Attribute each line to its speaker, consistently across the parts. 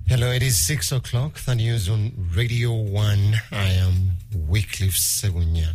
Speaker 1: Hello, it is 6 o'clock. The news on Radio 1. I am Wycliffe Segunya.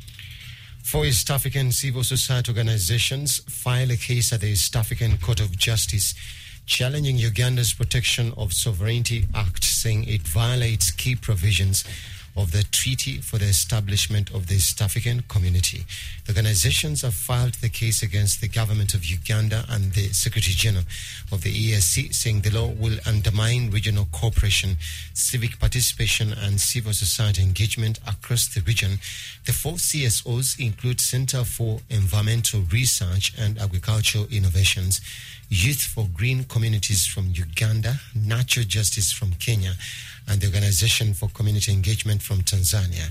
Speaker 1: 4 East African civil society organizations file a case at the East African Court of Justice challenging Uganda's Protection of Sovereignty Act, saying it violates key provisions of the Treaty for the Establishment of the East African Community. The organizations have filed the case against the government of Uganda and the Secretary General of the EAC, saying the law will undermine regional cooperation, civic participation, and civil society engagement across the region. The 4 CSOs include Center for Environmental Research and Agricultural Innovations, Youth for Green Communities from Uganda, Natural Justice from Kenya, and the Organization for Community Engagement from Tanzania.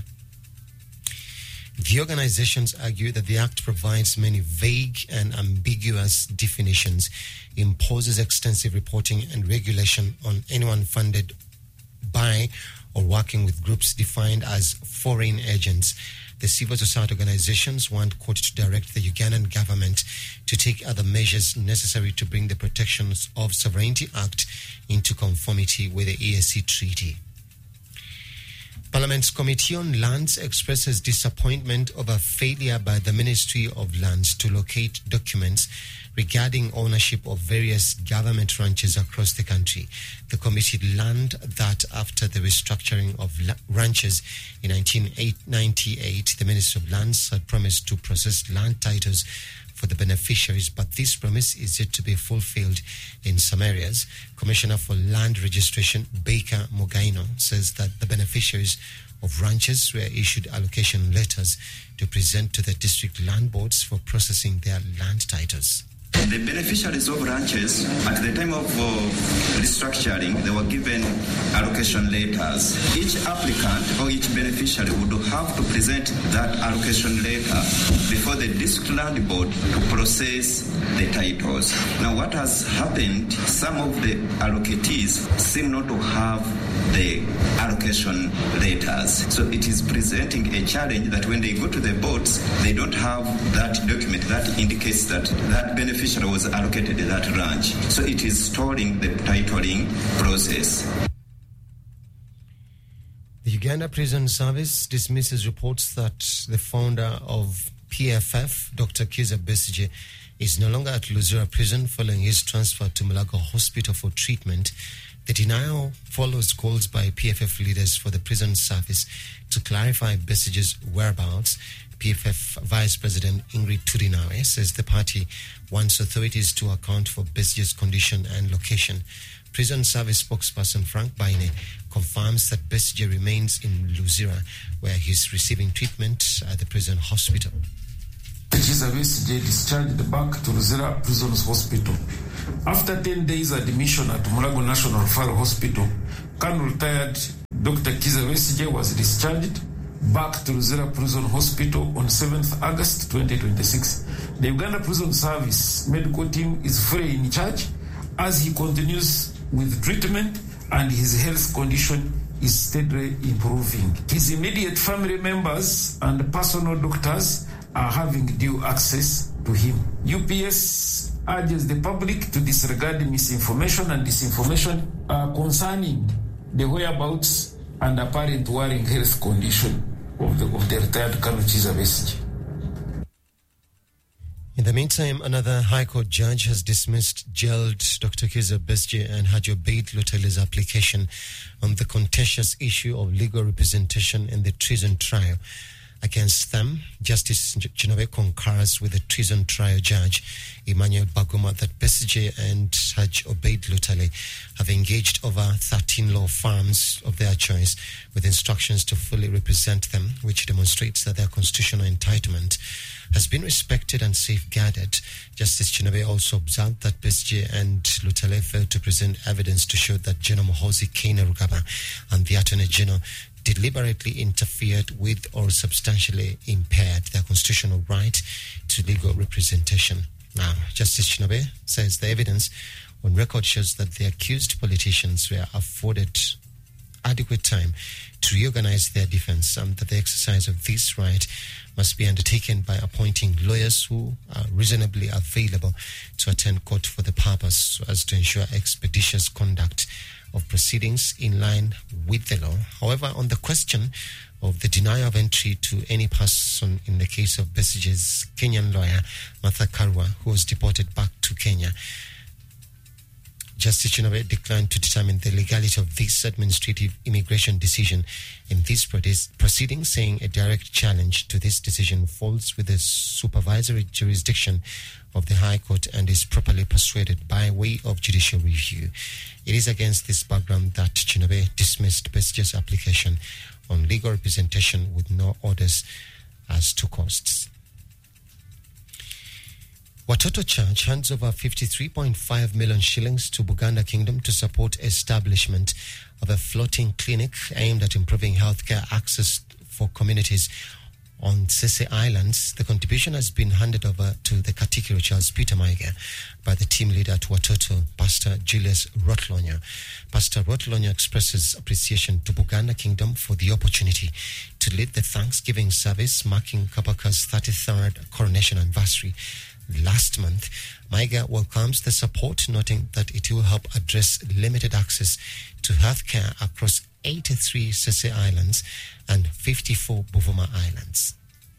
Speaker 1: The organizations argue that the Act provides many vague and ambiguous definitions, imposes extensive reporting and regulation on anyone funded by or working with groups defined as foreign agents. The civil society organizations want court to direct the Ugandan government to take other measures necessary to bring the Protections of Sovereignty Act into conformity with the EAC Treaty. Parliament's Committee on Lands expresses disappointment over failure by the Ministry of Lands to locate documents regarding ownership of various government ranches across the country. The committee learned that after the restructuring of ranches in 1998, the Ministry of Lands had promised to process land titles for the beneficiaries, but this promise is yet to be fulfilled in some areas. Commissioner for Land Registration, Baker Mugaino, says that the beneficiaries of ranches were issued allocation letters to present to the district land boards for processing their land titles.
Speaker 2: The beneficiaries of ranches, at the time of restructuring, they were given allocation letters. Each applicant or each beneficiary would have to present that allocation letter before the district land board to process the titles. Now, what has happened, some of the allocatees seem not to have the allocation letters. So it is presenting a challenge that when they go to the boards, they don't have that document that indicates that that beneficiary was allocated that ranch. So it is stalling the titling process.
Speaker 1: The Uganda Prison Service dismisses reports that the founder of PFF, Dr. Kizza Besigye, is no longer at Luzira prison following his transfer to Mulago Hospital for treatment. The denial follows calls by PFF leaders for the prison service to clarify Besigye's whereabouts. PFF Vice President Ingrid Turinawe says the party wants authorities to account for Besigye's condition and location. Prison Service spokesperson Frank Baine confirms that Besigye remains in Luzira, where he's receiving treatment at the prison hospital.
Speaker 3: Kizza Besigye discharged back to Luzira Prisons Hospital. After 10 days admission at Mulago National Referral Hospital, Colonel retired Dr. Kizza Besigye was discharged back to Luzira Prison Hospital on 7th August 2026. The Uganda Prison Service medical team is fully in charge as he continues with treatment and his health condition is steadily improving. His immediate family members and personal doctors are having due access to him. UPS urges the public to disregard misinformation and disinformation concerning the whereabouts and apparent worrying health condition of the retired Colonel Kizza Besigye.
Speaker 1: In the meantime, another High Court judge has dismissed jailed Dr. Kizza Besigye and Haji Obeid Lutale's application on the contentious issue of legal representation in the treason trial. Against them, Justice Chinove concurs with the treason trial judge Emmanuel Baguma that Besigye and Haji Obeid Lutale have engaged over 13 law firms of their choice with instructions to fully represent them, which demonstrates that their constitutional entitlement has been respected and safeguarded. Justice Chinove also observed that Besigye and Lutale failed to present evidence to show that General Muhoozi Kainerugaba and the Attorney General deliberately interfered with or substantially impaired their constitutional right to legal representation. Now, Justice Chinove says the evidence on record shows that the accused politicians were afforded adequate time to reorganize their defense and that the exercise of this right must be undertaken by appointing lawyers who are reasonably available to attend court for the purpose so as to ensure expeditious conduct of proceedings in line with the law. However, on the question of the denial of entry to any person in the case of Besigye's Kenyan lawyer, Martha Karua, who was deported back to Kenya, Justice Chinobe declined to determine the legality of this administrative immigration decision in these proceedings, saying a direct challenge to this decision falls with the supervisory jurisdiction of the High Court and is properly persuaded by way of judicial review. It is against this background that Chinobe dismissed Besigye's application on legal representation with no orders as to costs. Watoto Church hands over 53.5 million shillings to Buganda Kingdom to support establishment of a floating clinic aimed at improving healthcare access for communities on Sese Islands. The contribution has been handed over to the Katikiro Charles Peter Maiga by the team leader at Watoto, Pastor Julius Rotlonya. Pastor Rotlonya expresses appreciation to Buganda Kingdom for the opportunity to lead the Thanksgiving service marking Kabaka's 33rd coronation anniversary last month. Maiga welcomes the support, noting that it will help address limited access to healthcare across 83 Sese Islands and 54 Buvuma Islands.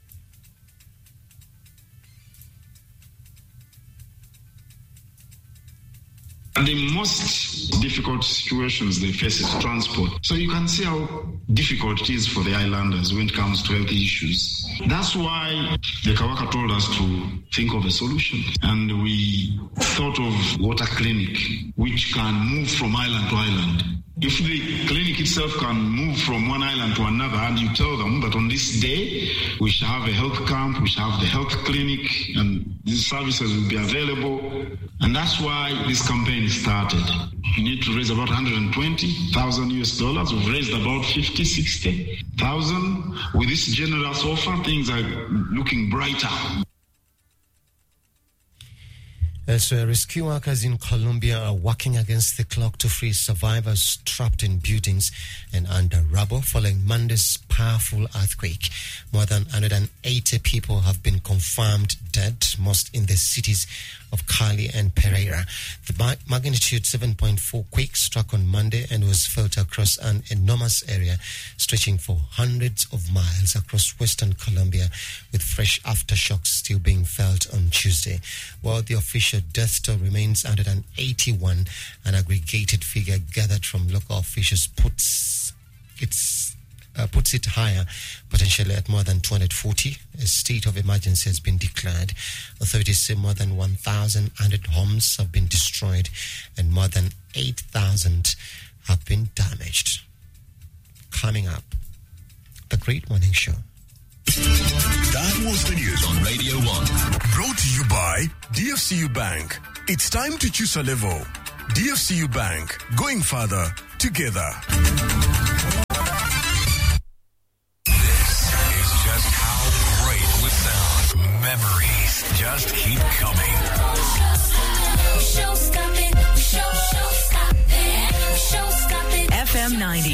Speaker 4: The most difficult situations they face is transport. So you can see how difficult it is for the islanders when it comes to health issues. That's why the Kawaka told us to think of a solution. And we thought of water clinic, which can move from island to island. If the clinic itself can move from one island to another, and you tell them that on this day we shall have a health camp, we shall have the health clinic, and these services will be available. And that's why this campaign started. We need to raise about $120,000 US. We've raised about 60,000. With this generous offer, things are looking brighter.
Speaker 1: So rescue workers in Colombia are working against the clock to free survivors trapped in buildings and under rubble following Monday's powerful earthquake. More than 180 people have been confirmed dead, most in the cities of Cali and Pereira. The magnitude 7.4 quake struck on Monday and was felt across an enormous area stretching for hundreds of miles across western Colombia, with fresh aftershocks still being felt on Tuesday. While the official death toll remains 181, an aggregated figure gathered from local officials puts it higher, potentially at more than 240. A state of emergency has been declared. Authorities say more than 1,100 homes have been destroyed and more than 8,000 have been damaged. Coming up, the Great Morning Show.
Speaker 5: That was the news on Radio 1. Brought to you by DFCU Bank. It's time to choose a level. DFCU Bank, going further together.
Speaker 6: Memories just keep coming. FM 90.